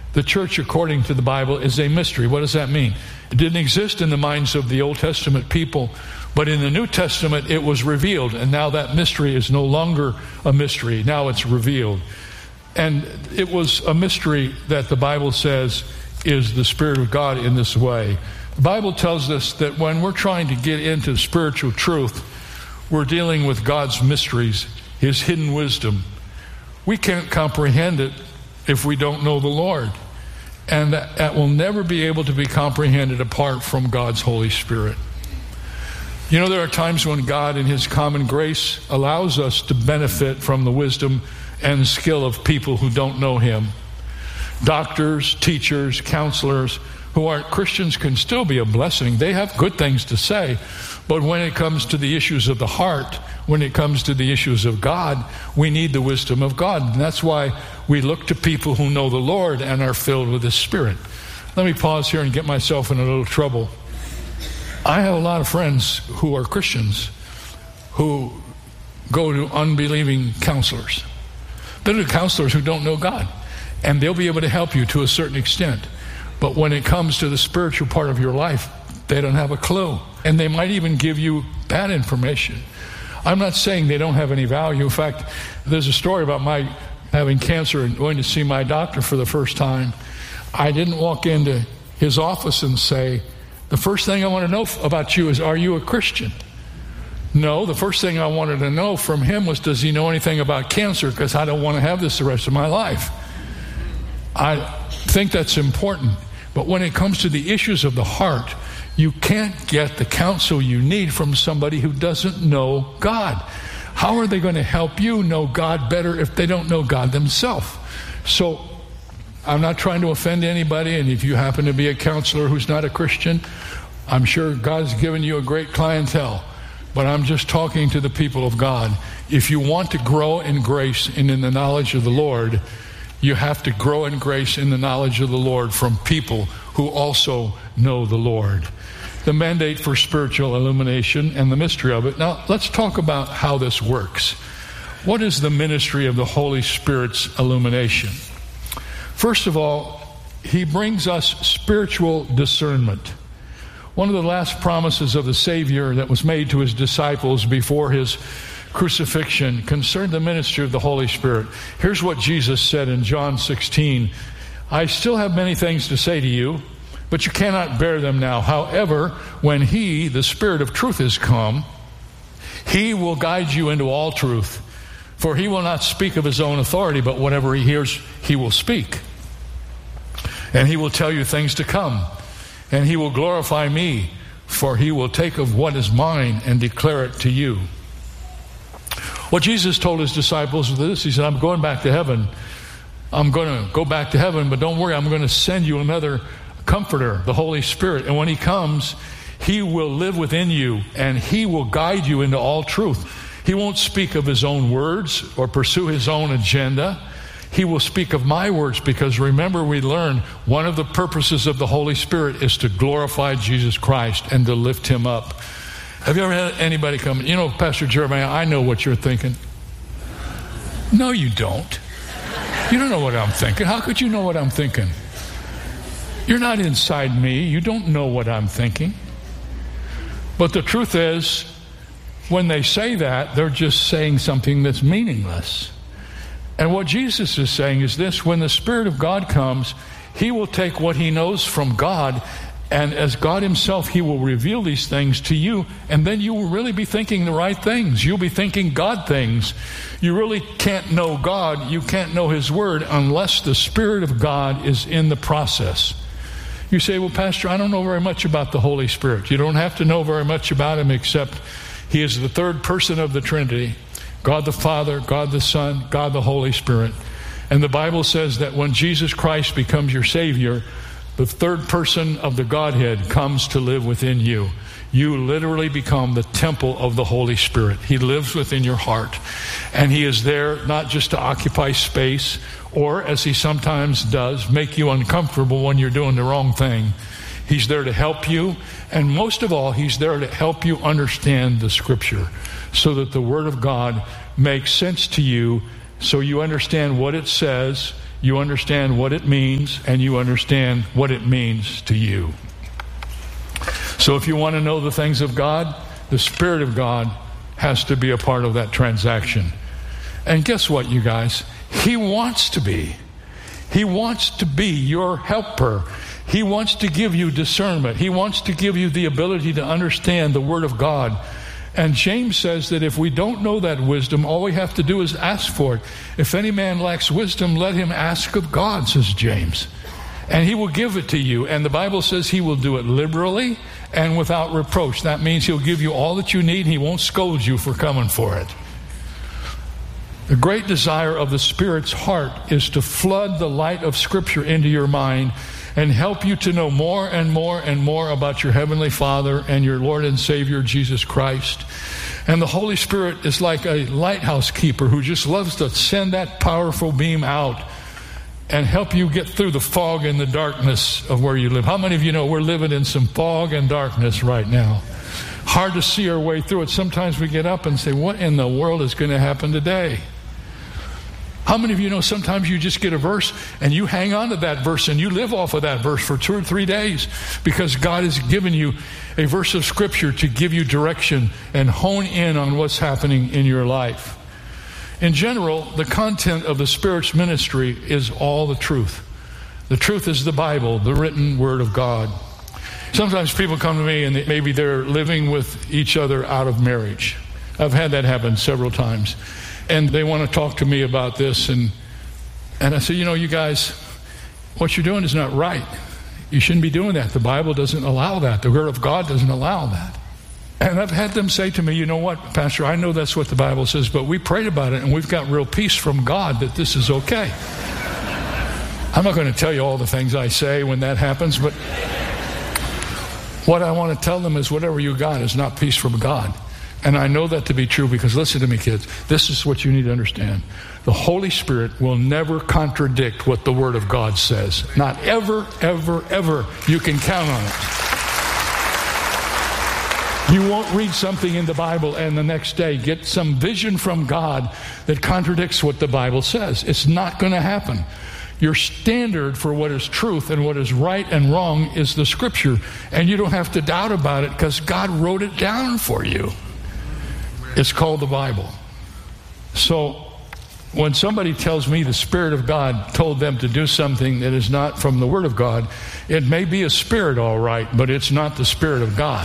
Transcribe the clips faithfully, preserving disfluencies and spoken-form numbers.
The church, according to the Bible, is a mystery. What does that mean? It didn't exist in the minds of the Old Testament people, but in the New Testament it was revealed, and now that mystery is no longer a mystery. Now it's revealed. And it was a mystery that the Bible says is the Spirit of God in this way. The Bible tells us that when we're trying to get into spiritual truth, we're dealing with God's mysteries, His hidden wisdom. We can't comprehend it if we don't know the Lord. And that, that will never be able to be comprehended apart from God's Holy Spirit. You know, there are times when God in His common grace allows us to benefit from the wisdom and skill of people who don't know Him. Doctors, teachers, counselors who aren't Christians can still be a blessing. They have good things to say. But when it comes to the issues of the heart, when it comes to the issues of God, we need the wisdom of God. And that's why we look to people who know the Lord and are filled with His Spirit. Let me pause here and get myself in a little trouble. I have a lot of friends who are Christians who go to unbelieving counselors. They're the counselors who don't know God. And they'll be able to help you to a certain extent. But when it comes to the spiritual part of your life, they don't have a clue. And they might even give you bad information. I'm not saying they don't have any value. In fact, there's a story about my having cancer and going to see my doctor for the first time. I didn't walk into his office and say, the first thing I want to know about you is, are you a Christian? No, the first thing I wanted to know from him was, does he know anything about cancer? Because I don't want to have this the rest of my life. I think that's important. But when it comes to the issues of the heart, you can't get the counsel you need from somebody who doesn't know God. How are they going to help you know God better if they don't know God themselves? So I'm not trying to offend anybody, and if you happen to be a counselor who's not a Christian, I'm sure God's given you a great clientele. But I'm just talking to the people of God. If you want to grow in grace and in the knowledge of the Lord, you have to grow in grace in the knowledge of the Lord from people who also know the Lord. The mandate for spiritual illumination and the mystery of it. Now, let's talk about how this works. What is the ministry of the Holy Spirit's illumination? First of all, He brings us spiritual discernment. One of the last promises of the Savior that was made to His disciples before His crucifixion concerned the ministry of the Holy Spirit. Here's what Jesus said in John sixteen. I still have many things to say to you, but you cannot bear them now. However, when He, the Spirit of truth, is come, He will guide you into all truth. For He will not speak of His own authority, but whatever He hears, He will speak. And He will tell you things to come. And He will glorify Me, for He will take of what is mine and declare it to you. What Jesus told His disciples was this. He said, I'm going back to heaven. I'm going to go back to heaven, but don't worry, I'm going to send you another Comforter, the Holy Spirit. And when He comes, He will live within you, and He will guide you into all truth. He won't speak of His own words or pursue His own agenda. He will speak of my words, because remember, we learned one of the purposes of the Holy Spirit is to glorify Jesus Christ and to lift Him up. Have you ever had anybody come, you know, Pastor Jeremiah, I know what you're thinking. No, you don't. You don't know what I'm thinking. How could you know what I'm thinking? You're not inside me. You don't know what I'm thinking. But the truth is, when they say that, they're just saying something that's meaningless. And what Jesus is saying is this: when the Spirit of God comes, He will take what He knows from God, and as God Himself, He will reveal these things to you, and then you will really be thinking the right things. You'll be thinking God things. You really can't know God, you can't know His Word, unless the Spirit of God is in the process. You say, well, Pastor, I don't know very much about the Holy Spirit. You don't have to know very much about Him, except He is the third person of the Trinity. God the Father, God the Son, God the Holy Spirit. And the Bible says that when Jesus Christ becomes your Savior, the third person of the Godhead comes to live within you. You literally become the temple of the Holy Spirit. He lives within your heart. And He is there not just to occupy space, or, as He sometimes does, make you uncomfortable when you're doing the wrong thing. He's there to help you. And most of all, He's there to help you understand the Scripture, so that the Word of God makes sense to you, so you understand what it says, you understand what it means, and you understand what it means to you. So if you want to know the things of God, the Spirit of God has to be a part of that transaction. And guess what, you guys? He wants to be. He wants to be your helper. He wants to give you discernment. He wants to give you the ability to understand the Word of God. And James says that if we don't know that wisdom, all we have to do is ask for it. If any man lacks wisdom, let him ask of God, says James. And he will give it to you. And the Bible says he will do it liberally and without reproach. That means he'll give you all that you need, and he won't scold you for coming for it. The great desire of the Spirit's heart is to flood the light of Scripture into your mind and help you to know more and more and more about your Heavenly Father and your Lord and Savior, Jesus Christ. And the Holy Spirit is like a lighthouse keeper who just loves to send that powerful beam out and help you get through the fog and the darkness of where you live. How many of you know we're living in some fog and darkness right now? Hard to see our way through it. Sometimes we get up and say, what in the world is going to happen today? How many of you know sometimes you just get a verse and you hang on to that verse and you live off of that verse for two or three days because God has given you a verse of Scripture to give you direction and hone in on what's happening in your life. In general, the content of the Spirit's ministry is all the truth. The truth is the Bible, the written Word of God. Sometimes people come to me and they, maybe they're living with each other out of marriage. I've had that happen several times. And they want to talk to me about this. And, and I say, you know, you guys, what you're doing is not right. You shouldn't be doing that. The Bible doesn't allow that. The Word of God doesn't allow that. And I've had them say to me, you know what, Pastor, I know that's what the Bible says, but we prayed about it and we've got real peace from God that this is okay. I'm not going to tell you all the things I say when that happens, but what I want to tell them is whatever you got is not peace from God. And I know that to be true because listen to me, kids. This is what you need to understand. The Holy Spirit will never contradict what the Word of God says. Not ever, ever, ever. You can count on it. You won't read something in the Bible and the next day get some vision from God that contradicts what the Bible says. It's not going to happen. Your standard for what is truth and what is right and wrong is the Scripture. And you don't have to doubt about it because God wrote it down for you. It's called the Bible. So when somebody tells me the Spirit of God told them to do something that is not from the Word of God, it may be a spirit, all right, but it's not the Spirit of God.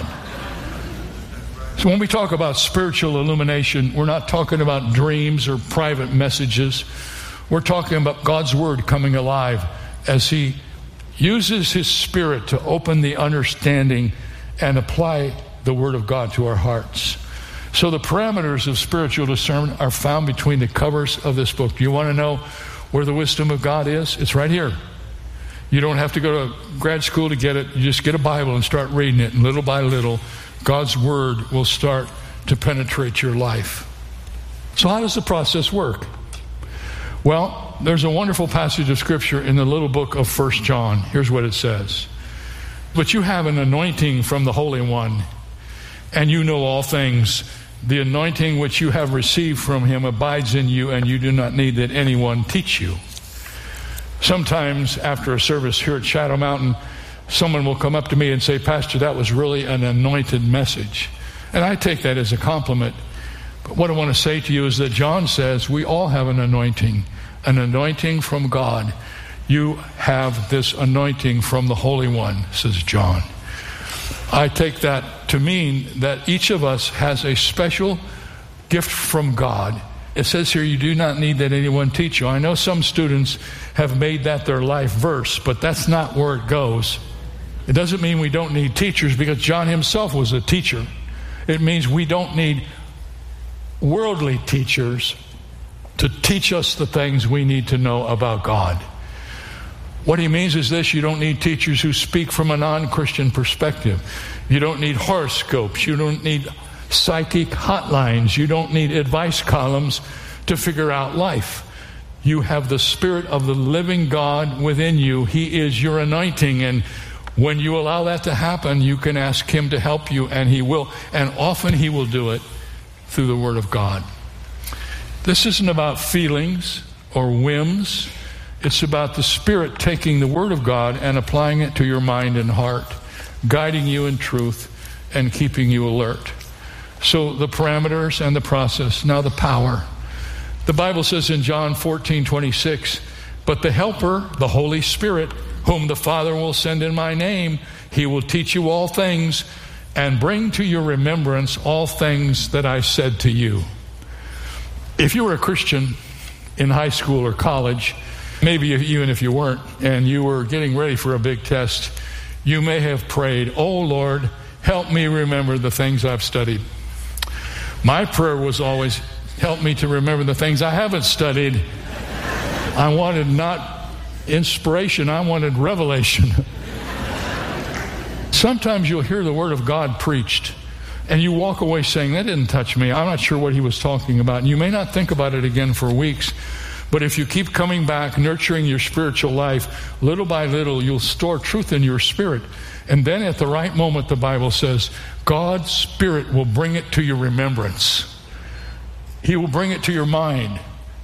So when we talk about spiritual illumination, we're not talking about dreams or private messages. We're talking about God's Word coming alive as He uses His Spirit to open the understanding and apply the Word of God to our hearts. So the parameters of spiritual discernment are found between the covers of this book. Do you want to know where the wisdom of God is? It's right here. You don't have to go to grad school to get it. You just get a Bible and start reading it. And little by little, God's Word will start to penetrate your life. So how does the process work? Well, there's a wonderful passage of Scripture in the little book of First John. Here's what it says. But you have an anointing from the Holy One, and you know all things. The anointing which you have received from Him abides in you, and you do not need that anyone teach you. Sometimes after a service here at Shadow Mountain, someone will come up to me and say, Pastor, that was really an anointed message. And I take that as a compliment. But what I want to say to you is that John says we all have an anointing, an anointing from God. You have this anointing from the Holy One, says John. I take that to mean that each of us has a special gift from God. It says here, you do not need that anyone teach you. I know some students have made that their life verse, but that's not where it goes. It doesn't mean we don't need teachers because John himself was a teacher. It means we don't need worldly teachers to teach us the things we need to know about God. What he means is this: you don't need teachers who speak from a non-Christian perspective. You don't need horoscopes. You don't need psychic hotlines. You don't need advice columns to figure out life. You have the Spirit of the living God within you. He is your anointing, and when you allow that to happen, you can ask Him to help you, and He will. And often He will do it through the Word of God. This isn't about feelings or whims. It's about the Spirit taking the Word of God and applying it to your mind and heart, guiding you in truth and keeping you alert. So the parameters and the process. Now the power. The Bible says in John fourteen twenty-six, but the Helper, the Holy Spirit, whom the Father will send in my name, he will teach you all things and bring to your remembrance all things that I said to you. If you were a Christian in high school or college, maybe even if you weren't, and you were getting ready for a big test, you may have prayed, oh Lord, help me remember the things I've studied. My prayer was always, help me to remember the things I haven't studied. I wanted not inspiration, I wanted revelation. Sometimes you'll hear the Word of God preached, and you walk away saying, that didn't touch me. I'm not sure what he was talking about. And you may not think about it again for weeks, but if you keep coming back, nurturing your spiritual life, little by little, you'll store truth in your spirit. And then at the right moment, the Bible says, God's Spirit will bring it to your remembrance. He will bring it to your mind.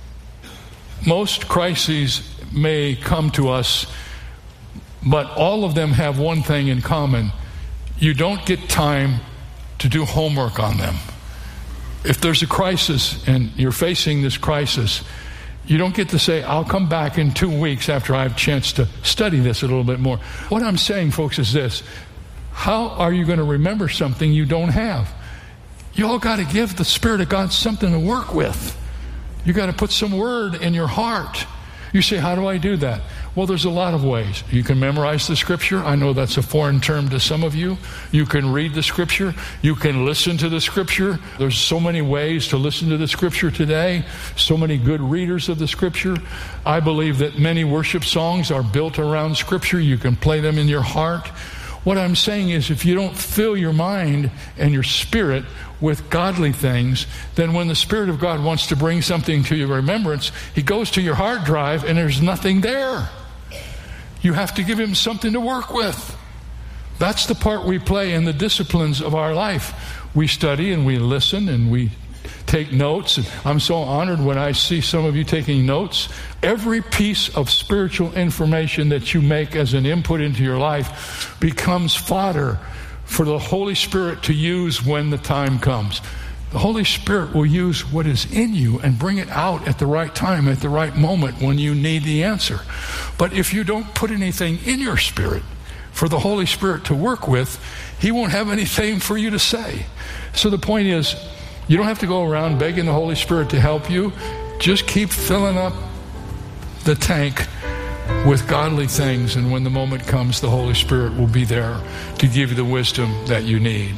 Most crises may come to us, but all of them have one thing in common. You don't get time to do homework on them. If there's a crisis and you're facing this crisis, you don't get to say, I'll come back in two weeks after I have a chance to study this a little bit more. What I'm saying, folks, is this. How are you going to remember something you don't have? You all got to give the Spirit of God something to work with. You got to put some word in your heart. You say, how do I do that? Well, there's a lot of ways. You can memorize the Scripture. I know that's a foreign term to some of you. You can read the Scripture. You can listen to the Scripture. There's so many ways to listen to the Scripture today. So many good readers of the Scripture. I believe that many worship songs are built around Scripture. You can play them in your heart. What I'm saying is, if you don't fill your mind and your spirit with godly things, then when the Spirit of God wants to bring something to your remembrance, he goes to your hard drive and there's nothing there. You have to give him something to work with. That's the part we play in the disciplines of our life. We study and we listen and we take notes. And I'm so honored when I see some of you taking notes. Every piece of spiritual information that you make as an input into your life becomes fodder for the Holy Spirit to use when the time comes. The Holy Spirit will use what is in you and bring it out at the right time, at the right moment when you need the answer. But if you don't put anything in your spirit for the Holy Spirit to work with, he won't have anything for you to say. So the point is, you don't have to go around begging the Holy Spirit to help you. Just keep filling up the tank with godly things, and when the moment comes, the Holy Spirit will be there to give you the wisdom that you need.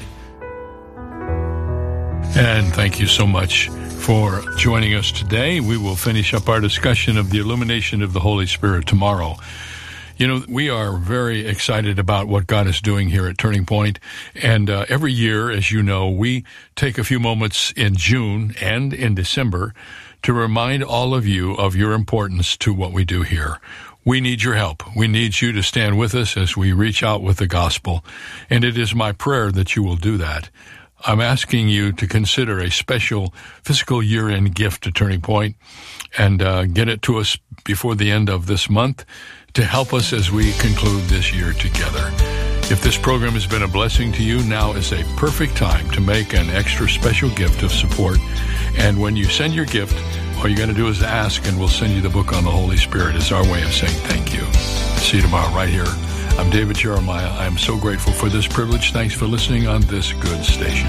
And thank you so much for joining us today. We will finish up our discussion of the illumination of the Holy Spirit tomorrow. You know, we are very excited about what God is doing here at Turning Point. And uh, every year, as you know, we take a few moments in June and in December to remind all of you of your importance to what we do here. We need your help. We need you to stand with us as we reach out with the gospel. And it is my prayer that you will do that. I'm asking you to consider a special fiscal year-end gift to Turning Point and uh, get it to us before the end of this month to help us as we conclude this year together. If this program has been a blessing to you, now is a perfect time to make an extra special gift of support. And when you send your gift, all you got to do is ask, and we'll send you the book on the Holy Spirit as our way of saying thank you. See you tomorrow right here. I'm David Jeremiah. I am so grateful for this privilege. Thanks for listening on this good station.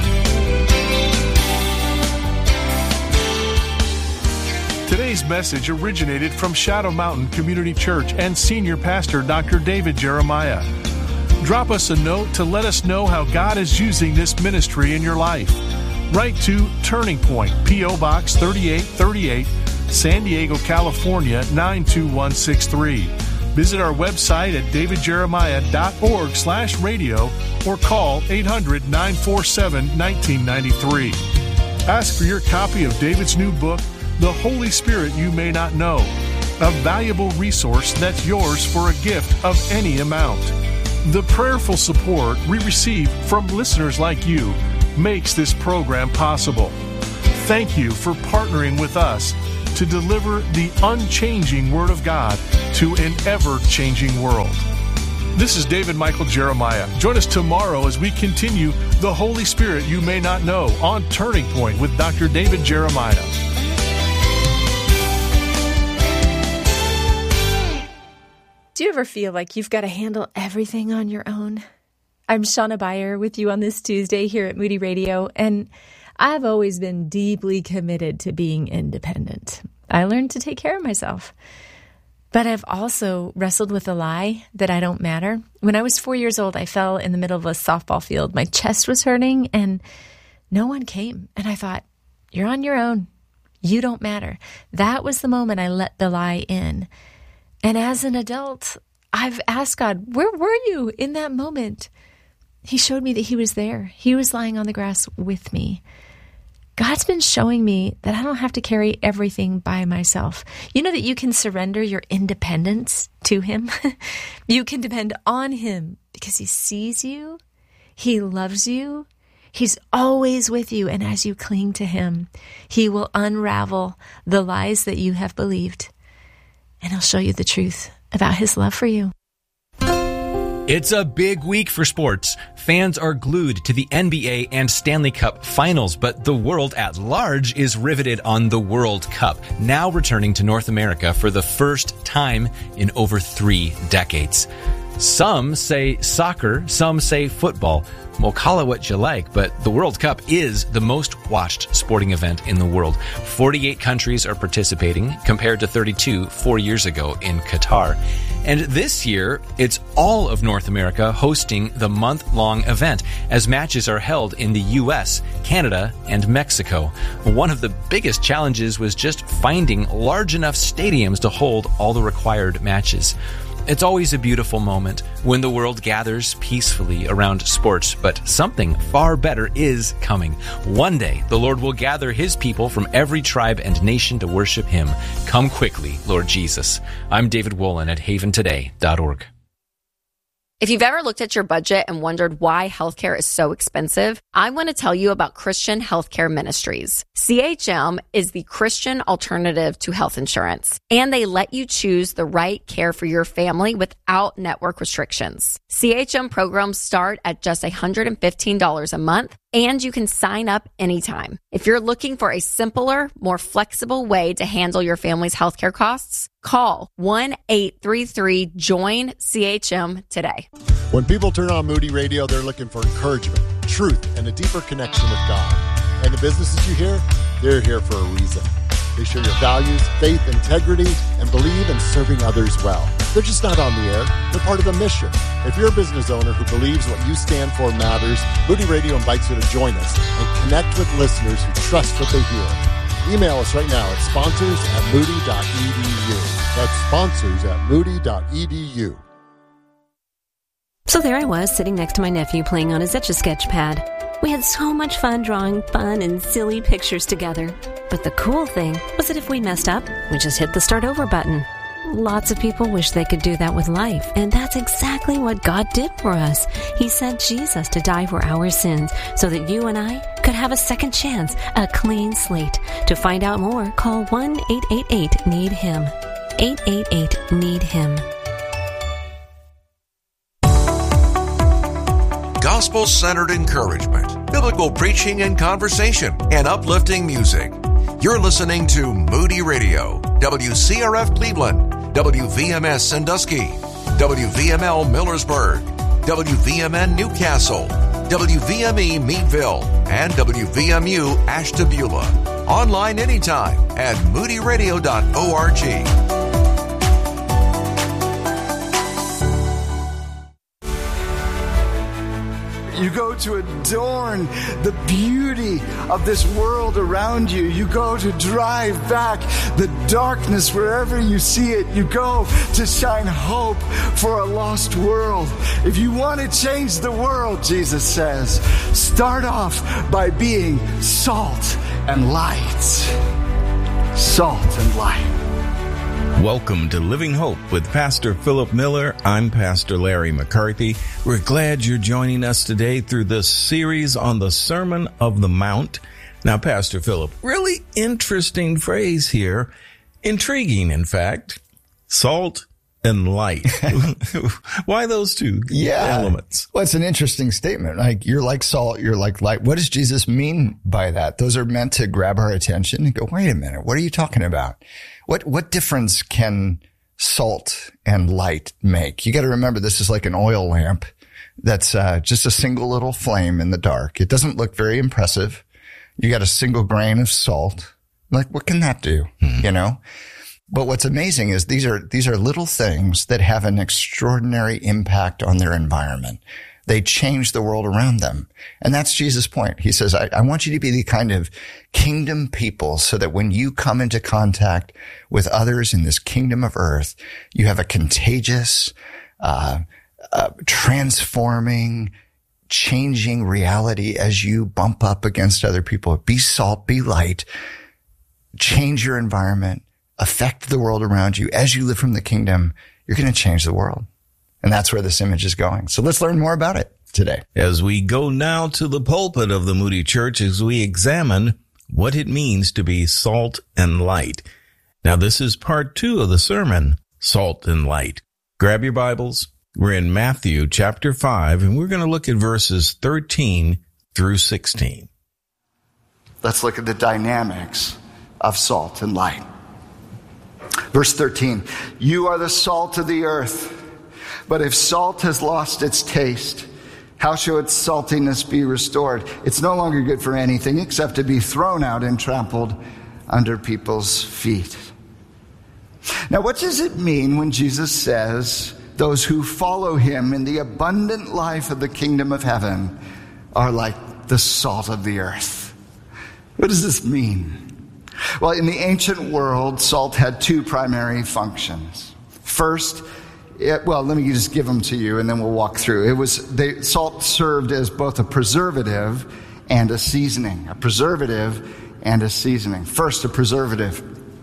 Today's message originated from Shadow Mountain Community Church and Senior Pastor Doctor David Jeremiah. Drop us a note to let us know how God is using this ministry in your life. Write to Turning Point, P O Box thirty-eight thirty-eight, San Diego, California, nine two one six three. Visit our website at davidjeremiah.org slash radio or call eight hundred, nine four seven, nineteen ninety-three. Ask for your copy of David's new book, The Holy Spirit You May Not Know, a valuable resource that's yours for a gift of any amount. The prayerful support we receive from listeners like you makes this program possible. Thank you for partnering with us to deliver the unchanging Word of God to an ever-changing world. This is David Michael Jeremiah. Join us tomorrow as we continue The Holy Spirit You May Not Know on Turning Point with Doctor David Jeremiah. Do you ever feel like you've got to handle everything on your own? I'm Shauna Beyer with you on this Tuesday here at Moody Radio, and I've always been deeply committed to being independent. I learned to take care of myself. But I've also wrestled with the lie that I don't matter. When I was four years old, I fell in the middle of a softball field. My chest was hurting, and no one came. And I thought, you're on your own. You don't matter. That was the moment I let the lie in. And as an adult, I've asked God, where were you in that moment? He showed me that he was there. He was lying on the grass with me. God's been showing me that I don't have to carry everything by myself. You know that you can surrender your independence to him? You can depend on him because he sees you. He loves you. He's always with you. And as you cling to him, he will unravel the lies that you have believed. And he'll show you the truth about his love for you. It's a big week for sports. Fans are glued to the N B A and Stanley Cup finals, but the world at large is riveted on the World Cup, now returning to North America for the first time in over three decades. Some say soccer, some say football. Well, call it what you like, but the World Cup is the most watched sporting event in the world. forty-eight countries are participating, compared to thirty-two four years ago in Qatar. And this year, it's all of North America hosting the month-long event, as matches are held in the U S, Canada, and Mexico. One of the biggest challenges was just finding large enough stadiums to hold all the required matches. It's always a beautiful moment when the world gathers peacefully around sports, but something far better is coming. One day, the Lord will gather his people from every tribe and nation to worship him. Come quickly, Lord Jesus. I'm David Wolin at haven today dot org. If you've ever looked at your budget and wondered why healthcare is so expensive, I want to tell you about Christian Healthcare Ministries. C H M is the Christian alternative to health insurance, and they let you choose the right care for your family without network restrictions. C H M programs start at just one hundred fifteen dollars a month, and you can sign up anytime. If you're looking for a simpler, more flexible way to handle your family's healthcare costs, call one eight three three join C H M today. When people turn on Moody Radio, they're looking for encouragement, truth, and a deeper connection with God. And the businesses you hear, they're here for a reason. They share your values, faith, integrity, and believe in serving others well. They're just not on the air. They're part of the mission. If you're a business owner who believes what you stand for matters, Moody Radio invites you to join us and connect with listeners who trust what they hear. Email us right now at sponsors at moody dot e d u. That's sponsors at moody dot e d u. So there I was, sitting next to my nephew playing on his Etch-a-Sketch pad. We had so much fun drawing fun and silly pictures together. But the cool thing was that if we messed up, we just hit the start over button. Lots of people wish they could do that with life, and that's exactly what God did for us. He sent Jesus to die for our sins so that you and I could have a second chance, a clean slate. To find out more, call one eight eight eight need him. eight eight eight need him. Gospel-centered encouragement, biblical preaching and conversation, and uplifting music. You're listening to Moody Radio, W C R F Cleveland, W V M S Sandusky, W V M L Millersburg, W V M N Newcastle, W V M E Meadville, and W V M U Ashtabula. Online anytime at moody radio dot org. You go to adorn the beauty of this world around you. You go to drive back the darkness wherever you see it. You go to shine hope for a lost world. If you want to change the world, Jesus says, start off by being salt and light. Salt and light. Welcome to Living Hope with Pastor Philip Miller. I'm Pastor Larry McCarthy. We're glad you're joining us today through this series on the Sermon of the Mount. Now, Pastor Philip, really interesting phrase here. Intriguing, in fact. Salt and light. Why those two yeah. elements? Well, it's an interesting statement. Like, you're like salt, you're like light. What does Jesus mean by that? Those are meant to grab our attention and go, wait a minute, what are you talking about? What, what difference can salt and light make? You got to remember, this is like an oil lamp that's uh, just a single little flame in the dark. It doesn't look very impressive. You got a single grain of salt. Like, what can that do? Hmm. You know? But what's amazing is these are, these are little things that have an extraordinary impact on their environment. They change the world around them. And that's Jesus' point. He says, I, I want you to be the kind of kingdom people so that when you come into contact with others in this kingdom of earth, you have a contagious, uh, uh, transforming, changing reality as you bump up against other people. Be salt, be light, change your environment, affect the world around you. As you live from the kingdom, you're going to change the world. And that's where this image is going. So let's learn more about it today. As we go now to the pulpit of the Moody Church, as we examine what it means to be salt and light. Now, this is part two of the sermon, Salt and Light. Grab your Bibles. We're in Matthew chapter five, and we're going to look at verses thirteen through sixteen. Let's look at the dynamics of salt and light. Verse thirteen, you are the salt of the earth, but if salt has lost its taste, how shall its saltiness be restored? It's no longer good for anything except to be thrown out and trampled under people's feet. Now, what does it mean when Jesus says those who follow him in the abundant life of the kingdom of heaven are like the salt of the earth? What does this mean? Well, in the ancient world, salt had two primary functions. First, it, well, let me just give them to you and then we'll walk through. It was, they, salt served as both a preservative and a seasoning. A preservative and a seasoning. First, a preservative.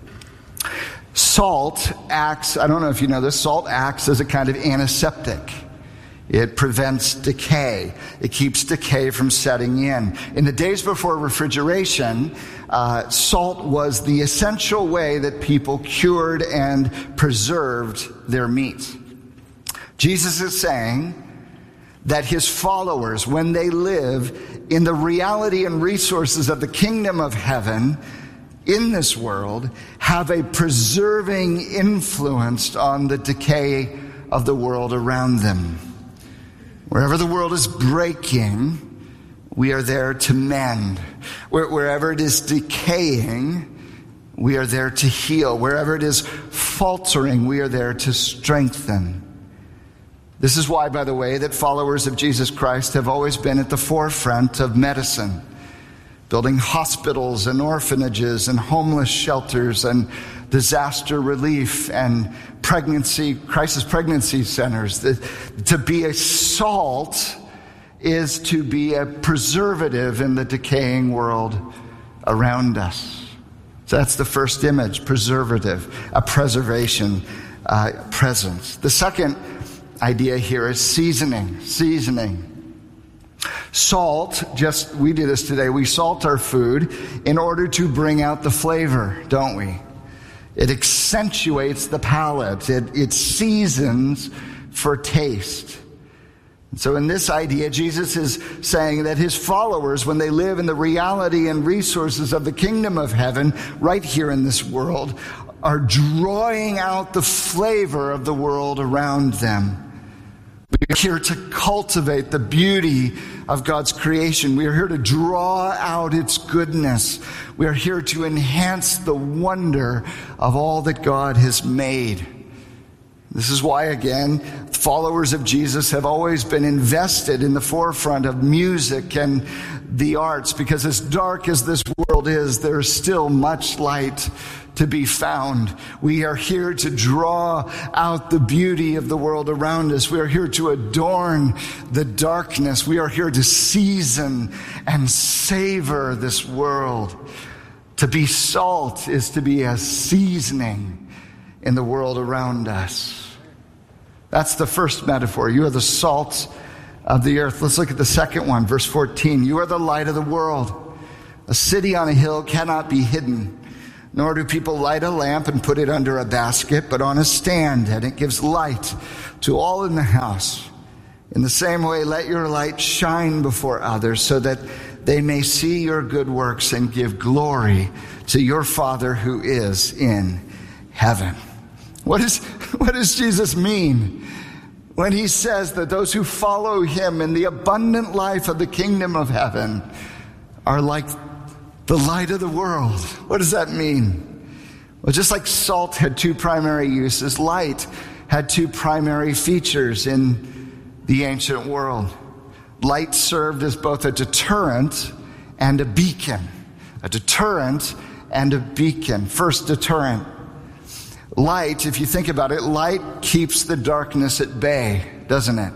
Salt acts, I don't know if you know this, salt acts as a kind of antiseptic. It prevents decay. It keeps decay from setting in. In the days before refrigeration, uh, salt was the essential way that people cured and preserved their meat. Jesus is saying that his followers, when they live in the reality and resources of the kingdom of heaven, in this world, have a preserving influence on the decay of the world around them. Wherever the world is breaking, we are there to mend. Wherever it is decaying, we are there to heal. Wherever it is faltering, we are there to strengthen. This is why, by the way, that followers of Jesus Christ have always been at the forefront of medicine, building hospitals and orphanages and homeless shelters and disaster relief and pregnancy, crisis pregnancy centers. To be a salt is to be a preservative in the decaying world around us. So that's the first image, preservative, a preservation uh, presence. The second idea here is seasoning, seasoning. Salt, just, we do this today, we salt our food in order to bring out the flavor, don't we? It accentuates the palate. It, it seasons for taste. So in this idea, Jesus is saying that his followers, when they live in the reality and resources of the kingdom of heaven, right here in this world, are drawing out the flavor of the world around them. We are here to cultivate the beauty of God's creation. We are here to draw out its goodness. We are here to enhance the wonder of all that God has made. This is why, again, followers of Jesus have always been invested in the forefront of music and the arts, because as dark as this world is, there is still much light to be found. We are here to draw out the beauty of the world around us. We are here to adorn the darkness. We are here to season and savor this world. To be salt is to be a seasoning in the world around us. That's the first metaphor. You are the salt of the earth. Let's look at the second one, verse fourteen. You are the light of the world. A city on a hill cannot be hidden, nor do people light a lamp and put it under a basket, but on a stand, and it gives light to all in the house. In the same way, let your light shine before others, so that they may see your good works and give glory to your Father who is in heaven. What is, what does Jesus mean when he says that those who follow him in the abundant life of the kingdom of heaven are like the light of the world? What does that mean? Well, just like salt had two primary uses, light had two primary features in the ancient world. Light served as both a deterrent and a beacon. A deterrent and a beacon. First, deterrent. Light, if you think about it, light keeps the darkness at bay, doesn't it?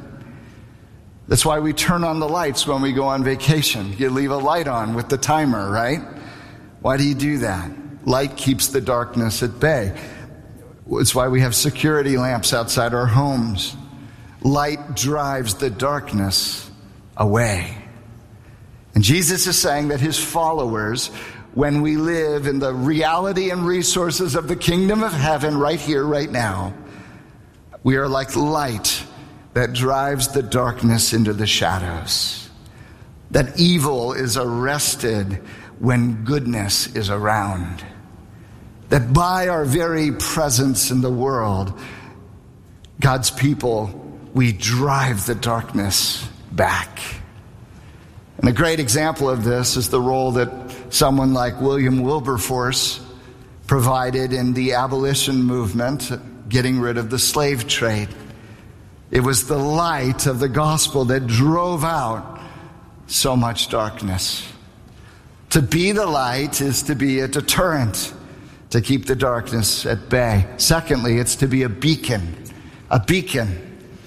That's why we turn on the lights when we go on vacation. You leave a light on with the timer, right? Why do you do that? Light keeps the darkness at bay. It's why we have security lamps outside our homes. Light drives the darkness away. And Jesus is saying that his followers, when we live in the reality and resources of the kingdom of heaven right here, right now, we are like light that drives the darkness into the shadows. That evil is arrested when goodness is around. That by our very presence in the world, God's people, we drive the darkness back. And a great example of this is the role that someone like William Wilberforce provided in the abolition movement, getting rid of the slave trade. It was the light of the gospel that drove out so much darkness. To be the light is to be a deterrent, to keep the darkness at bay. Secondly, it's to be a beacon. A beacon.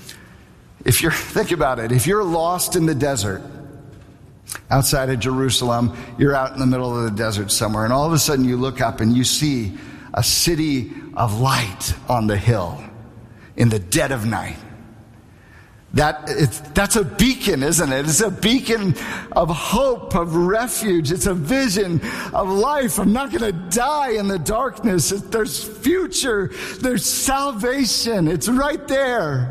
If you're, think about it, if you're lost in the desert, outside of Jerusalem, you're out in the middle of the desert somewhere, and all of a sudden you look up and you see a city of light on the hill in the dead of night. That it's, that's a beacon, isn't it? It's a beacon of hope, of refuge. It's a vision of life. I'm not going to die in the darkness. There's future. There's salvation. It's right there.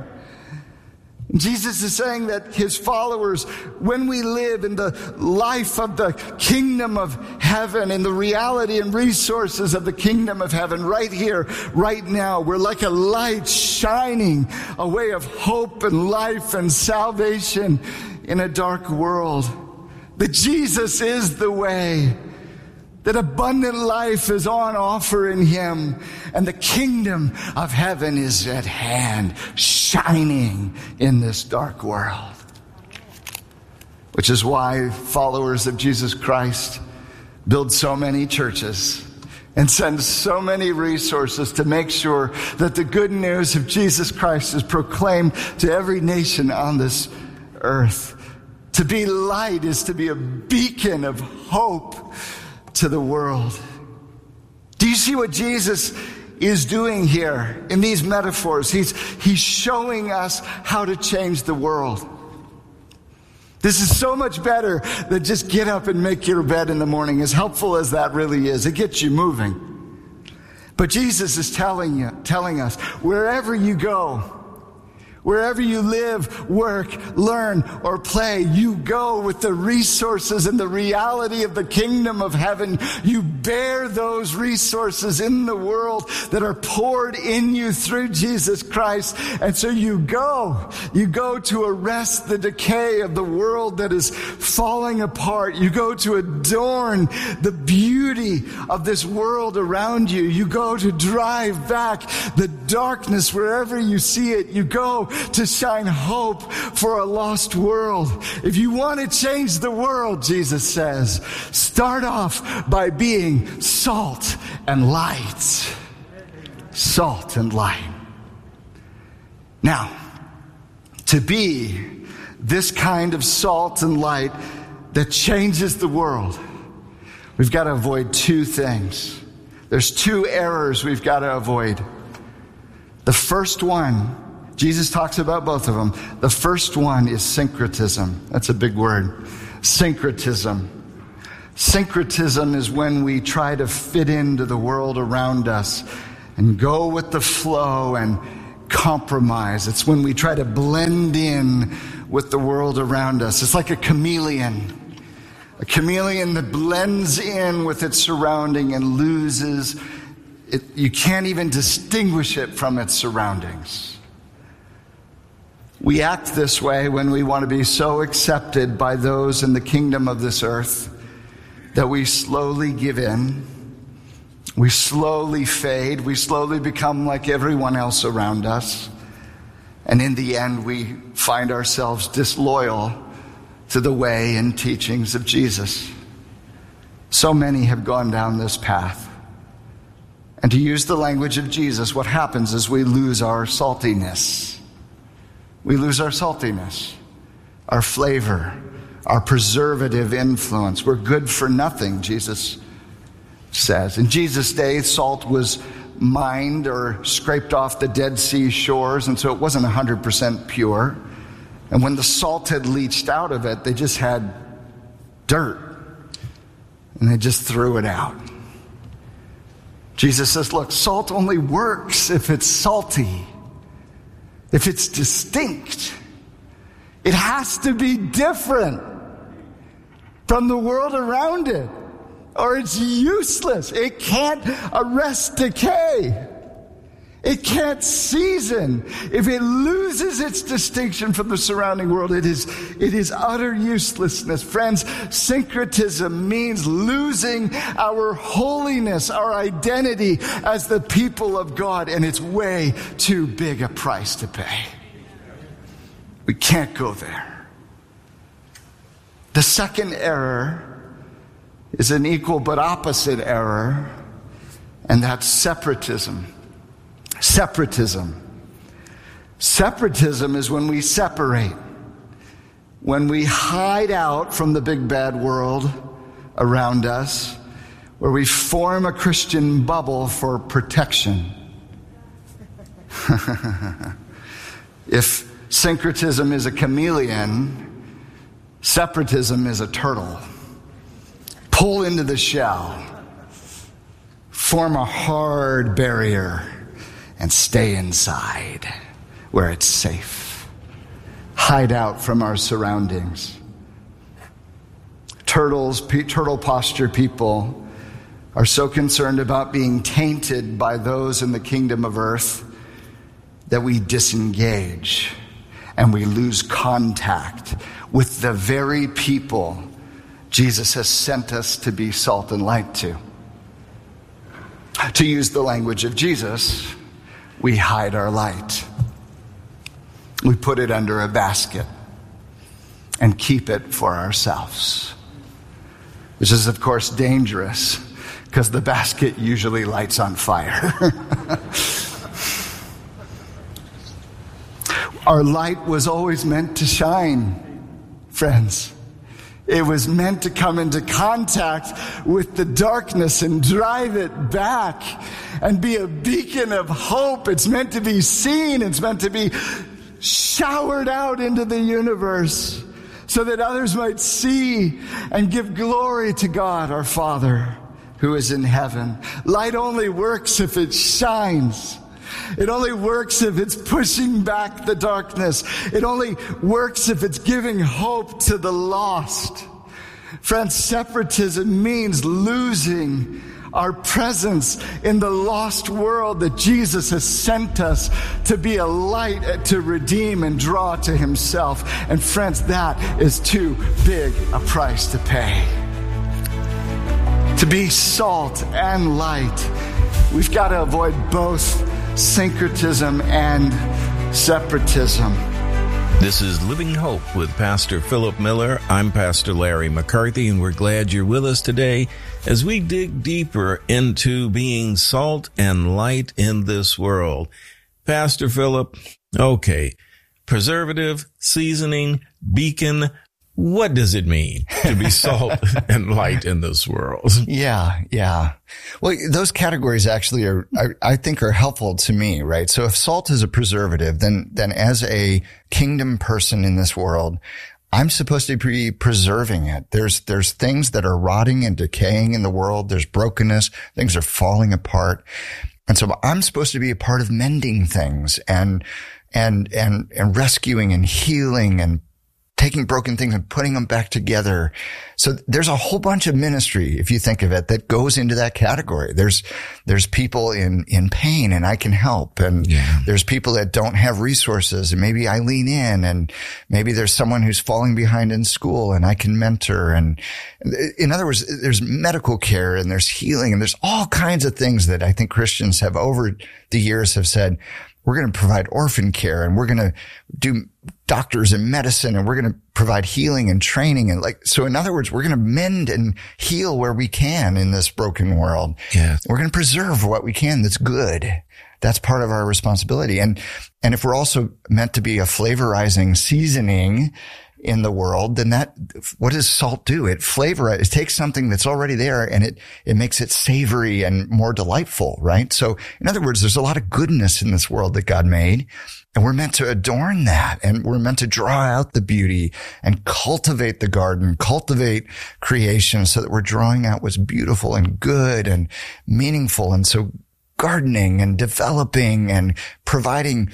Jesus is saying that his followers, when we live in the life of the kingdom of heaven, in the reality and resources of the kingdom of heaven, right here, right now, we're like a light shining, a way of hope and life and salvation in a dark world. That Jesus is the way. That abundant life is on offer in him, and the kingdom of heaven is at hand, shining in this dark world. Which is why followers of Jesus Christ build so many churches and send so many resources to make sure that the good news of Jesus Christ is proclaimed to every nation on this earth. To be light is to be a beacon of hope to the world. Do you see what Jesus is doing here in these metaphors? He's, he's showing us how to change the world. This is so much better than just get up and make your bed in the morning, as helpful as that really is. It gets you moving. But Jesus is telling you, telling us, wherever you go, wherever you live, work, learn, or play, you go with the resources and the reality of the kingdom of heaven. You bear those resources in the world that are poured in you through Jesus Christ. And so you go. You go to arrest the decay of the world that is falling apart. You go to adorn the beauty of this world around you. You go to drive back the darkness wherever you see it. You go to shine hope for a lost world. If you want to change the world, Jesus says, start off by being salt and light. Salt and light. Now, to be this kind of salt and light that changes the world, we've got to avoid two things. There's two errors we've got to avoid. The first one, Jesus talks about both of them. The first one is syncretism. That's a big word. Syncretism. Syncretism is when we try to fit into the world around us and go with the flow and compromise. It's when we try to blend in with the world around us. It's like a chameleon. A chameleon that blends in with its surrounding and loses it. You can't even distinguish it from its surroundings. We act this way when we want to be so accepted by those in the kingdom of this earth that we slowly give in. We slowly fade. We slowly become like everyone else around us. And in the end, we find ourselves disloyal to the way and teachings of Jesus. So many have gone down this path. And to use the language of Jesus, what happens is we lose our saltiness. We lose our saltiness, our flavor, our preservative influence. We're good for nothing, Jesus says. In Jesus' day, salt was mined or scraped off the Dead Sea shores, and so it wasn't one hundred percent pure. And when the salt had leached out of it, they just had dirt, and they just threw it out. Jesus says, look, salt only works if it's salty, if it's distinct. It has to be different from the world around it, or it's useless. It can't arrest decay. It can't season. If it loses its distinction from the surrounding world, it is, it is utter uselessness. Friends, syncretism means losing our holiness, our identity as the people of God, and it's way too big a price to pay. We can't go there. The second error is an equal but opposite error, and that's separatism. Separatism. Separatism is when we separate, when we hide out from the big bad world around us, where we form a Christian bubble for protection. If syncretism is a chameleon, separatism is a turtle. Pull into the shell, form a hard barrier, and stay inside where it's safe. Hide out from our surroundings. Turtles, turtle posture people are so concerned about being tainted by those in the kingdom of earth that we disengage and we lose contact with the very people Jesus has sent us to be salt and light to. To use the language of Jesus, we hide our light. We put it under a basket and keep it for ourselves, which is, of course, dangerous because the basket usually lights on fire. Our light was always meant to shine, friends. It was meant to come into contact with the darkness and drive it back and be a beacon of hope. It's meant to be seen. It's meant to be showered out into the universe so that others might see and give glory to God, our Father, who is in heaven. Light only works if it shines. It only works if it's pushing back the darkness. It only works if it's giving hope to the lost. Friends, separatism means losing our presence in the lost world that Jesus has sent us to be a light to redeem and draw to himself. And friends, that is too big a price to pay. To be salt and light, we've got to avoid both syncretism and separatism. This is Living Hope with Pastor Philip Miller. I'm Pastor Larry McCarthy, and we're glad you're with us today as we dig deeper into being salt and light in this world. Pastor Philip, okay, preservative, seasoning, beacon, what does it mean to be salt and light in this world? Yeah, yeah. Well, those categories actually are, I, I think are helpful to me, right? So if salt is a preservative, then, then as a kingdom person in this world, I'm supposed to be preserving it. There's, there's things that are rotting and decaying in the world. There's brokenness. Things are falling apart. And so I'm supposed to be a part of mending things and, and, and, and rescuing and healing and taking broken things and putting them back together. So there's a whole bunch of ministry, if you think of it, that goes into that category. There's, there's people in, in pain and I can help. And yeah. there's people that don't have resources and maybe I lean in, and maybe there's someone who's falling behind in school and I can mentor. And in other words, there's medical care and there's healing and there's all kinds of things that I think Christians have over the years have said, we're going to provide orphan care and we're going to do doctors and medicine and we're going to provide healing and training. And like, so in other words, we're going to mend and heal where we can in this broken world. Yeah. We're going to preserve what we can that's good. That's part of our responsibility. And, and if we're also meant to be a flavorizing seasoning in the world, then that, what does salt do? It flavorizes, it takes something that's already there and it, it makes it savory and more delightful, right? So in other words, there's a lot of goodness in this world that God made, and we're meant to adorn that, and we're meant to draw out the beauty and cultivate the garden, cultivate creation so that we're drawing out what's beautiful and good and meaningful. And so gardening and developing and providing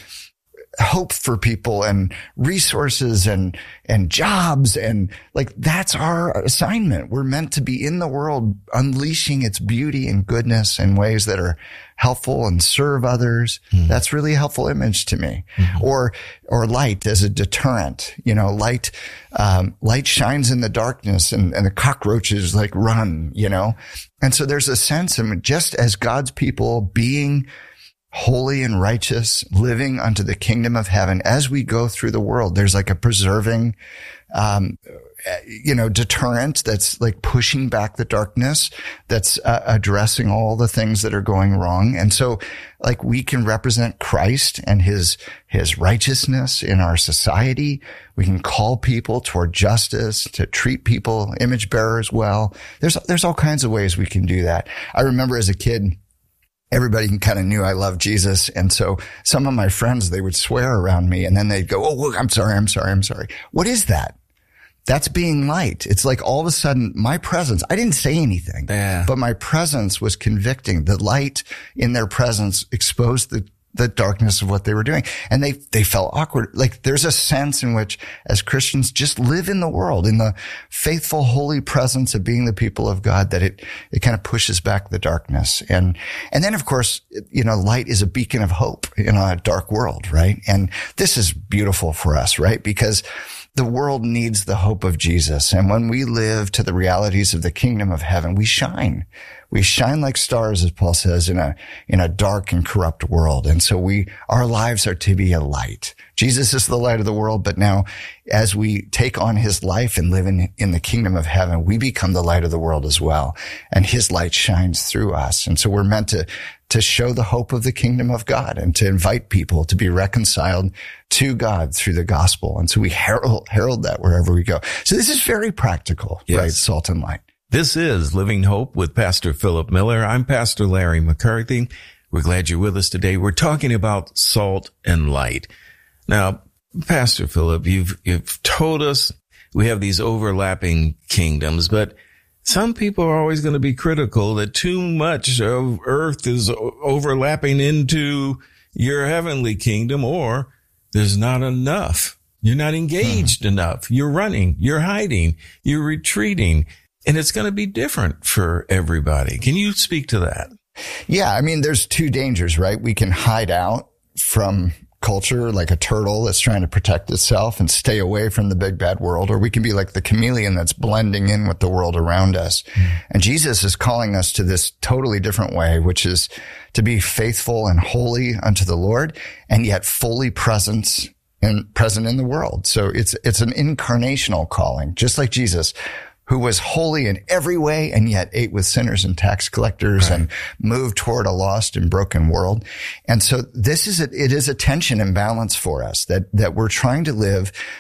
hope for people and resources and, and jobs. And like, that's our assignment. We're meant to be in the world, unleashing its beauty and goodness in ways that are helpful and serve others. Mm. That's really a helpful image to me. Mm-hmm. Or, or light as a deterrent. You know, light, um, light shines in the darkness and, and the cockroaches like run, you know? And so there's a sense in just as God's people being holy and righteous, living unto the kingdom of heaven, as we go through the world, there's like a preserving, um, you know, deterrent that's like pushing back the darkness, that's uh, addressing all the things that are going wrong. And so like we can represent Christ and his, his righteousness in our society. We can call people toward justice, to treat people, image bearers well. There's, there's all kinds of ways we can do that. I remember as a kid, everybody kind of knew I loved Jesus. And so some of my friends, they would swear around me and then they'd go, oh, look, I'm sorry. I'm sorry. I'm sorry. What is that? That's being light. It's like all of a sudden my presence, I didn't say anything, yeah. but my presence was convicting. The light in their presence exposed the the darkness of what they were doing. And they, they felt awkward. Like there's a sense in which as Christians just live in the world, in the faithful, holy presence of being the people of God, that it, it kind of pushes back the darkness. And, and then of course, you know, light is a beacon of hope in a dark world, right? And this is beautiful for us, right? Because the world needs the hope of Jesus. And when we live to the realities of the kingdom of heaven, we shine. We shine like stars, as Paul says, in a, in a dark and corrupt world. And so we, our lives are to be a light. Jesus is the light of the world, but now as we take on his life and live in, in the kingdom of heaven, we become the light of the world as well. And his light shines through us. And so we're meant to, to show the hope of the kingdom of God and to invite people to be reconciled to God through the gospel. And so we herald, herald that wherever we go. So this is very practical, yes. right? Salt and light. This is Living Hope with Pastor Philip Miller. I'm Pastor Larry McCarthy. We're glad you're with us today. We're talking about salt and light. Now, Pastor Philip, you've, you've told us we have these overlapping kingdoms, but some people are always going to be critical that too much of earth is overlapping into your heavenly kingdom, or there's not enough. You're not engaged hmm. enough. You're running, you're hiding, you're retreating. And it's going to be different for everybody. Can you speak to that? Yeah. I mean, there's two dangers, right? We can hide out from culture like a turtle that's trying to protect itself and stay away from the big bad world, or we can be like the chameleon that's blending in with the world around us. Mm. And Jesus is calling us to this totally different way, which is to be faithful and holy unto the Lord, and yet fully present and present in the world. So it's, it's an incarnational calling, just like Jesus, who was holy in every way and yet ate with sinners and tax collectors right. and moved toward a lost and broken world. And so this is a, it is a tension and balance for us that, that we're trying to live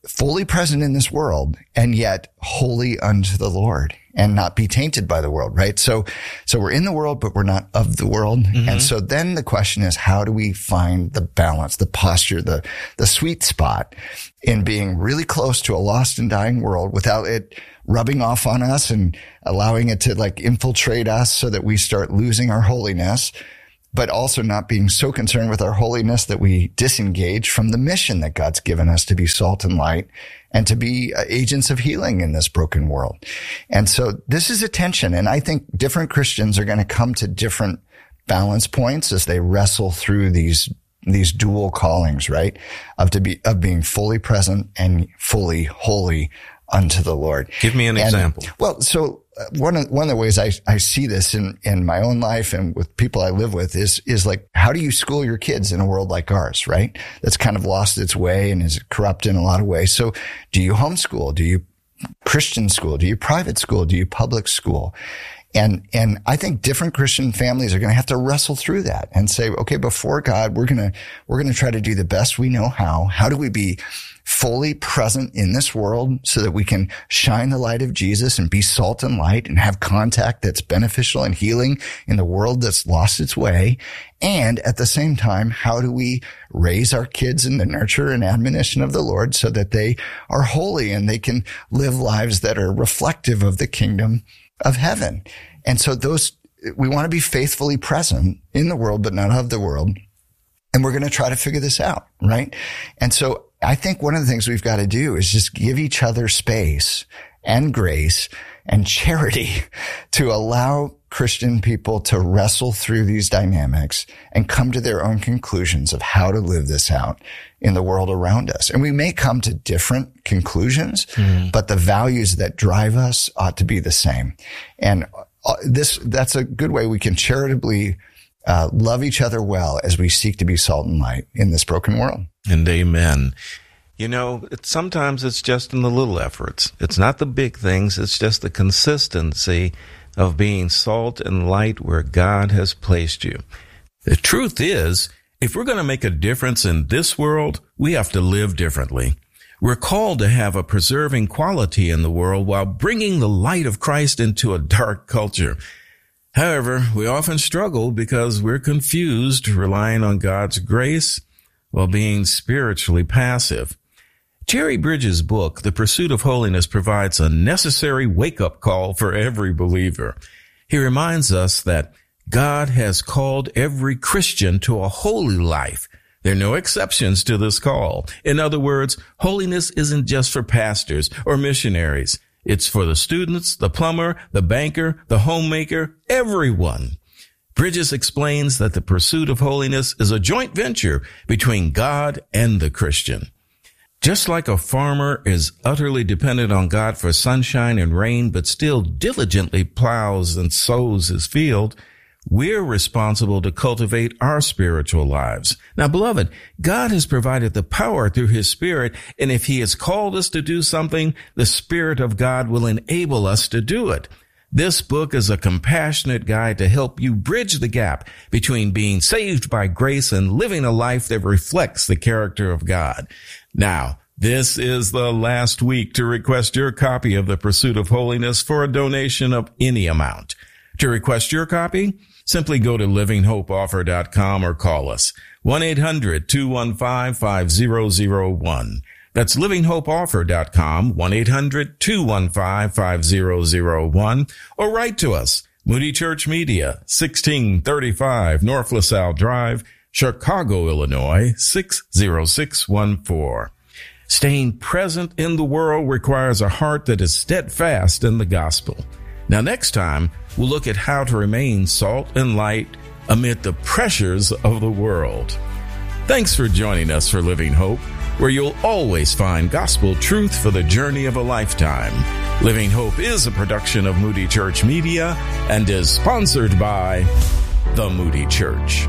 fully present in this world and yet holy unto the Lord and not be tainted by the world, right? So, so we're in the world, but we're not of the world. Mm-hmm. And so then the question is, how do we find the balance, the posture, the, the sweet spot in being really close to a lost and dying world without it rubbing off on us and allowing it to like infiltrate us so that we start losing our holiness, but also not being so concerned with our holiness that we disengage from the mission that God's given us to be salt and light and to be agents of healing in this broken world. And so this is a tension. And I think different Christians are going to come to different balance points as they wrestle through these these dual callings, right? Of to be, of being fully present and fully holy unto the Lord. Give me an and, example. Well, so one of, one of the ways I, I see this in, in my own life and with people I live with is, is like, how do you school your kids in a world like ours, right? That's kind of lost its way and is corrupt in a lot of ways. So do you homeschool? Do you Christian school? Do you private school? Do you public school? And, and I think different Christian families are going to have to wrestle through that and say, okay, before God, we're going to, we're going to try to do the best we know how. How do we be fully present in this world so that we can shine the light of Jesus and be salt and light and have contact that's beneficial and healing in the world that's lost its way? And at the same time, how do we raise our kids in the nurture and admonition of the Lord so that they are holy and they can live lives that are reflective of the kingdom of heaven? And so those, we want to be faithfully present in the world, but not of the world. And we're going to try to figure this out, right? And so I think one of the things we've got to do is just give each other space and grace and charity to allow Christian people to wrestle through these dynamics and come to their own conclusions of how to live this out in the world around us. And we may come to different conclusions, mm. but the values that drive us ought to be the same. And this, that's a good way we can charitably Uh, love each other well as we seek to be salt and light in this broken world. And amen. You know, it's, sometimes it's just in the little efforts. It's not the big things. It's just the consistency of being salt and light where God has placed you. The truth is, if we're going to make a difference in this world, we have to live differently. We're called to have a preserving quality in the world while bringing the light of Christ into a dark culture. However, we often struggle because we're confused, relying on God's grace while being spiritually passive. Jerry Bridges' book, The Pursuit of Holiness, provides a necessary wake-up call for every believer. He reminds us that God has called every Christian to a holy life. There are no exceptions to this call. In other words, holiness isn't just for pastors or missionaries. It's for the students, the plumber, the banker, the homemaker, everyone. Bridges explains that the pursuit of holiness is a joint venture between God and the Christian. Just like a farmer is utterly dependent on God for sunshine and rain, but still diligently plows and sows his field, we're responsible to cultivate our spiritual lives. Now, beloved, God has provided the power through his Spirit, and if he has called us to do something, the Spirit of God will enable us to do it. This book is a compassionate guide to help you bridge the gap between being saved by grace and living a life that reflects the character of God. Now, this is the last week to request your copy of The Pursuit of Holiness for a donation of any amount. To request your copy, simply go to living hope offer dot com or call us, one eight hundred two one five five zero zero one. That's living hope offer dot com, one eight hundred two one five five zero zero one, or write to us, Moody Church Media, sixteen thirty-five North LaSalle Drive, Chicago, Illinois, six zero six one four. Staying present in the world requires a heart that is steadfast in the gospel. Now, next time, we'll look at how to remain salt and light amid the pressures of the world. Thanks for joining us for Living Hope, where you'll always find gospel truth for the journey of a lifetime. Living Hope is a production of Moody Church Media and is sponsored by the Moody Church.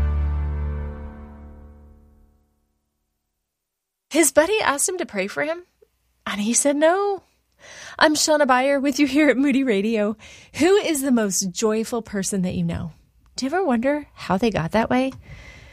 His buddy asked him to pray for him, and he said no. I'm Shauna Beyer with you here at Moody Radio. Who is the most joyful person that you know? Do you ever wonder how they got that way?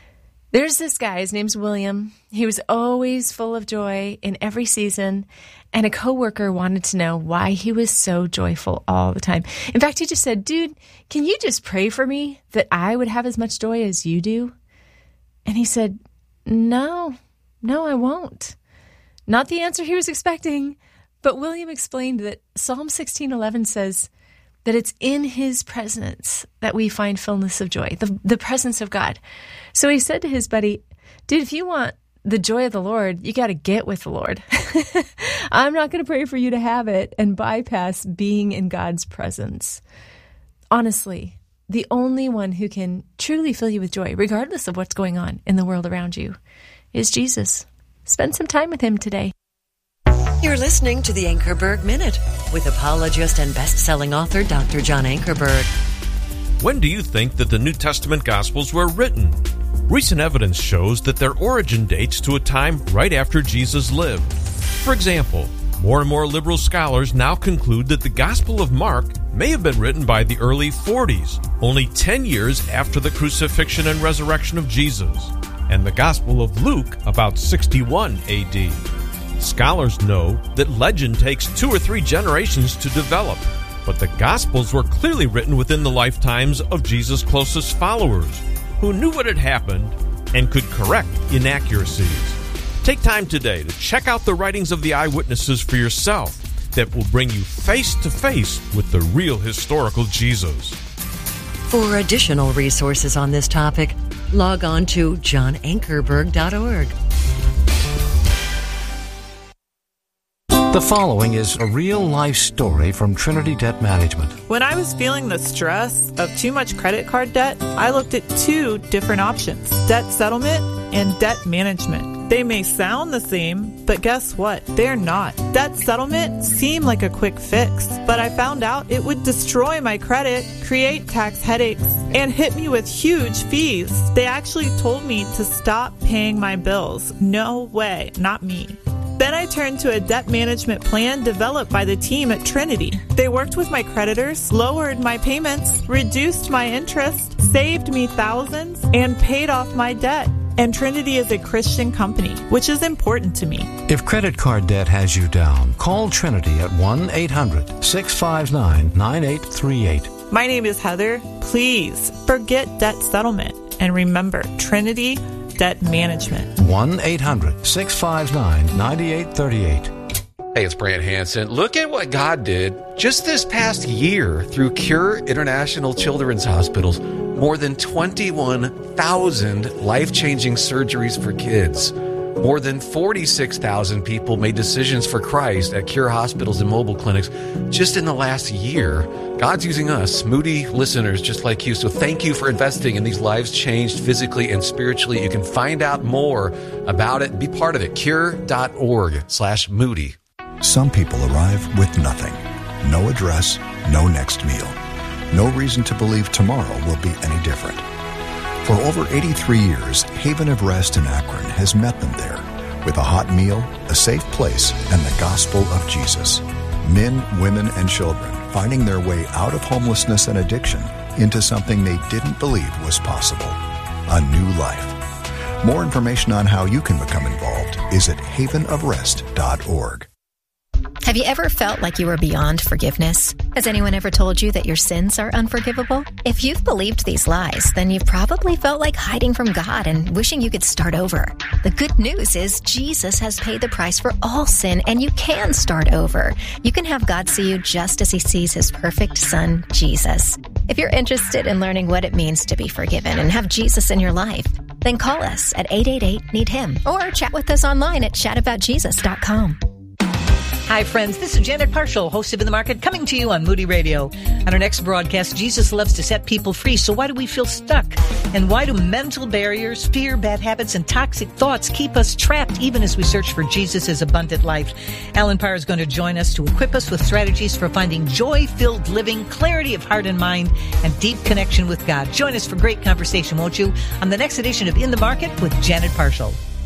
There's this guy, his name's William. He was always full of joy in every season, and a coworker wanted to know why he was so joyful all the time. In fact, he just said, dude, can you just pray for me that I would have as much joy as you do? And he said, no, no, I won't. Not the answer he was expecting, but William explained that Psalm sixteen eleven says that it's in his presence that we find fullness of joy, the, the presence of God. So he said to his buddy, dude, if you want the joy of the Lord, you got to get with the Lord. I'm not going to pray for you to have it and bypass being in God's presence. Honestly, the only one who can truly fill you with joy, regardless of what's going on in the world around you, is Jesus. Spend some time with him today. You're listening to the Ankerberg Minute with apologist and best-selling author Doctor John Ankerberg. When do you think that the New Testament Gospels were written? Recent evidence shows that their origin dates to a time right after Jesus lived. For example, more and more liberal scholars now conclude that the Gospel of Mark may have been written by the early forties, only ten years after the crucifixion and resurrection of Jesus, and the Gospel of Luke about sixty-one A D. Scholars know that legend takes two or three generations to develop, but the Gospels were clearly written within the lifetimes of Jesus' closest followers, who knew what had happened and could correct inaccuracies. Take time today to check out the writings of the eyewitnesses for yourself that will bring you face to face with the real historical Jesus. For additional resources on this topic, log on to john ankerberg dot org. The following is a real-life story from Trinity Debt Management. When I was feeling the stress of too much credit card debt, I looked at two different options: debt settlement and debt management. They may sound the same, but guess what? They're not. Debt settlement seemed like a quick fix, but I found out it would destroy my credit, create tax headaches, and hit me with huge fees. They actually told me to stop paying my bills. No way, not me. Then I turned to a debt management plan developed by the team at Trinity. They worked with my creditors, lowered my payments, reduced my interest, saved me thousands, and paid off my debt. And Trinity is a Christian company, which is important to me. If credit card debt has you down, call Trinity at one eight hundred six five nine nine eight three eight. My name is Heather. Please forget debt settlement and remember Trinity Debt Management. one eight hundred six five nine nine eight three eight. Hey, it's Brant Hansen. Look at what God did just this past year through Cure International Children's Hospitals. More than twenty-one thousand life-changing surgeries for kids. More than forty-six thousand people made decisions for Christ at Cure Hospitals and mobile clinics just in the last year. God's using us, Moody listeners just like you. So thank you for investing in these lives changed physically and spiritually. You can find out more about it. Be part of it. Cure.org slash Moody. Some people arrive with nothing. No address, no next meal. No reason to believe tomorrow will be any different. For over eighty-three years, Haven of Rest in Akron has met them there with a hot meal, a safe place, and the gospel of Jesus. Men, women, and children finding their way out of homelessness and addiction into something they didn't believe was possible, a new life. More information on how you can become involved is at haven of rest dot org. Have you ever felt like you were beyond forgiveness? Has anyone ever told you that your sins are unforgivable? If you've believed these lies, then you've probably felt like hiding from God and wishing you could start over. The good news is Jesus has paid the price for all sin, and you can start over. You can have God see you just as he sees his perfect son, Jesus. If you're interested in learning what it means to be forgiven and have Jesus in your life, then call us at eight eight eight, need him or chat with us online at chat about jesus dot com. Hi, friends. This is Janet Parshall, host of In the Market, coming to you on Moody Radio. On our next broadcast, Jesus loves to set people free, so why do we feel stuck? And why do mental barriers, fear, bad habits, and toxic thoughts keep us trapped even as we search for Jesus' abundant life? Alan Parr is going to join us to equip us with strategies for finding joy-filled living, clarity of heart and mind, and deep connection with God. Join us for great conversation, won't you, on the next edition of In the Market with Janet Parshall.